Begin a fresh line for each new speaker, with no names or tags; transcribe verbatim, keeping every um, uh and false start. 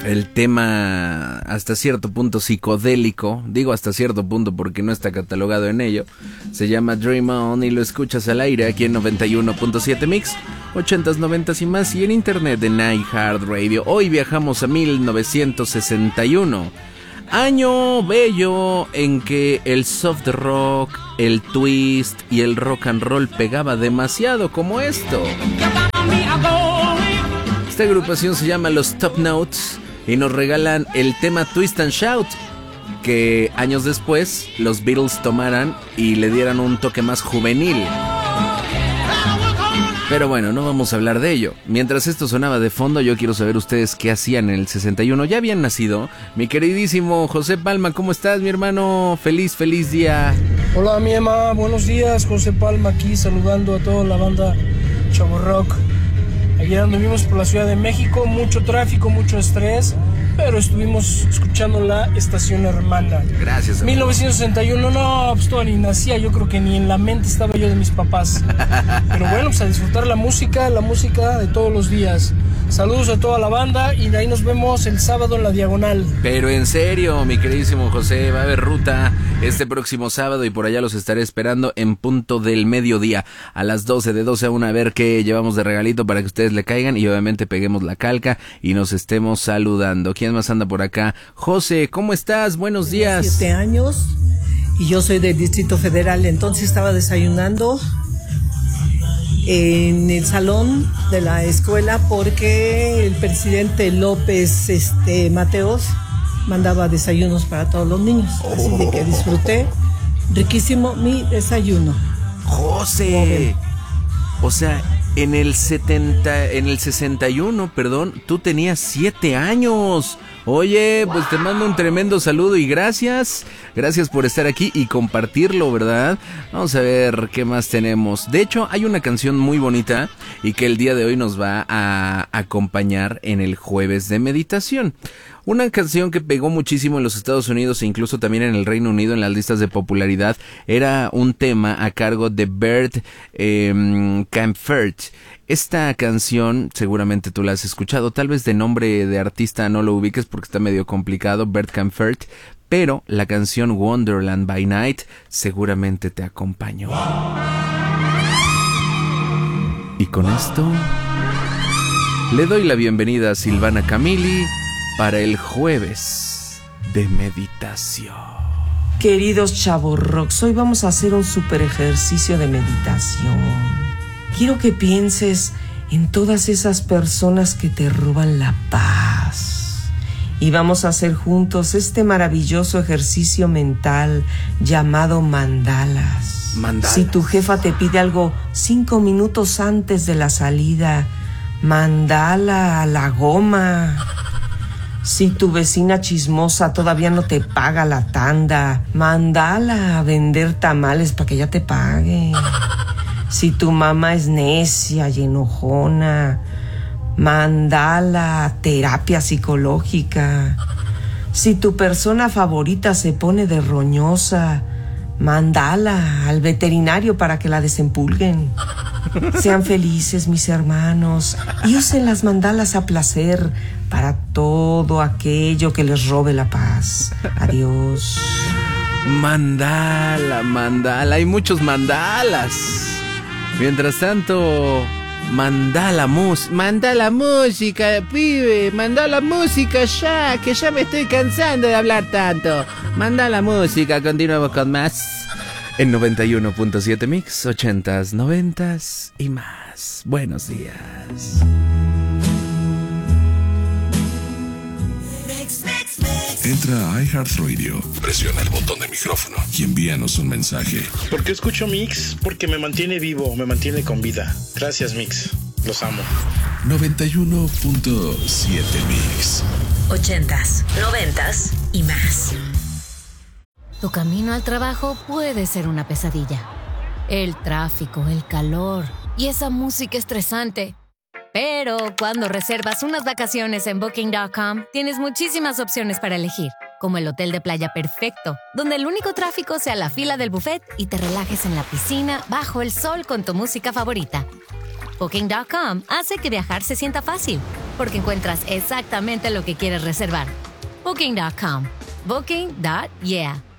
el tema hasta cierto punto psicodélico, digo hasta cierto punto porque no está catalogado en ello, se llama Dream On y lo escuchas al aire aquí en noventa y uno punto siete Mix, ochentas, noventas y más, y en internet en iHeartRadio. Hoy viajamos a mil novecientos sesenta y uno, año bello en que el soft rock, el twist y el rock and roll pegaba demasiado como esto. Esta agrupación se llama los Top Notes y nos regalan el tema Twist and Shout, que años después los Beatles tomaran y le dieran un toque más juvenil. Pero bueno, no vamos a hablar de ello. Mientras esto sonaba de fondo, yo quiero saber ustedes qué hacían en el sesenta y uno. ¿Ya habían nacido? Mi queridísimo José Palma, ¿cómo estás, mi hermano? Feliz, feliz día.
Hola, mi Emma. Buenos días. José Palma aquí saludando a toda la banda Chavo Rock. Ayer anduvimos por la Ciudad de México, mucho tráfico, mucho estrés, pero estuvimos escuchando la estación hermana.
Gracias.
mil novecientos sesenta y uno, no, pues todavía ni nacía, yo creo que ni en la mente estaba yo de mis papás. Pero bueno, pues a disfrutar la música, la música de todos los días. Saludos a toda la banda y de ahí nos vemos el sábado en la Diagonal.
Pero en serio, mi queridísimo José, va a haber ruta este próximo sábado y por allá los estaré esperando en punto del mediodía, a las doce, de doce a una, a ver qué llevamos de regalito para que ustedes le caigan y obviamente peguemos la calca y nos estemos saludando. ¿Quién más anda por acá? José, ¿cómo estás? Buenos días.
Siete años y yo soy del Distrito Federal, entonces estaba desayunando en el salón de la escuela porque el presidente López este, Mateos mandaba desayunos para todos los niños, así de que disfruté riquísimo mi desayuno.
José, o sea, en el setenta, en el sesenta y uno, perdón, tú tenías siete años. Oye, pues te mando un tremendo saludo y gracias, gracias por estar aquí y compartirlo, ¿verdad? Vamos a ver qué más tenemos. De hecho, hay una canción muy bonita y que el día de hoy nos va a acompañar en el jueves de meditación. Una canción que pegó muchísimo en los Estados Unidos e incluso también en el Reino Unido en las listas de popularidad. Era un tema a cargo de Bert eh, Kaempfert. Esta canción seguramente tú la has escuchado, tal vez de nombre de artista no lo ubiques porque está medio complicado, Bert Kaempfert, pero la canción Wonderland by Night seguramente te acompañó. Y con esto le doy la bienvenida a Silvana Camilli para el jueves de meditación.
Queridos chavorrocks, hoy vamos a hacer un super ejercicio de meditación. Quiero que pienses en todas esas personas que te roban la paz. Y vamos a hacer juntos este maravilloso ejercicio mental llamado mandalas.
Mandalas.
Si tu jefa te pide algo cinco minutos antes de la salida, mandala a la goma. Si tu vecina chismosa todavía no te paga la tanda, mandala a vender tamales para que ya te pague. Si tu mamá es necia y enojona, mandala a terapia psicológica. Si tu persona favorita se pone de roñosa, mandala al veterinario para que la desempulguen. Sean felices, mis hermanos, y usen las mandalas a placer para todo aquello que les robe la paz. Adiós.
Mandala, mandala, hay muchos mandalas. Mientras tanto, manda la música, manda la música, pibe, manda la música ya, que ya me estoy cansando de hablar tanto. Manda la música, continuamos con más. En noventa y uno punto siete Mix, ochentas, noventas y más. Buenos días.
Entra a iHeartRadio, presiona el botón de micrófono y envíanos un mensaje.
¿Por qué escucho Mix? Porque me mantiene vivo, me mantiene con vida. Gracias, Mix. Los amo.
noventa y uno punto siete Mix.
Ochentas, noventas y más. Tu camino al trabajo puede ser una pesadilla. El tráfico, el calor y esa música estresante. Pero cuando reservas unas vacaciones en Booking punto com, tienes muchísimas opciones para elegir, como el hotel de playa perfecto, donde el único tráfico sea la fila del buffet y te relajes en la piscina bajo el sol con tu música favorita. Booking punto com hace que viajar se sienta fácil. porque encuentras exactamente lo que quieres reservar. Booking punto com. Booking punto yeah.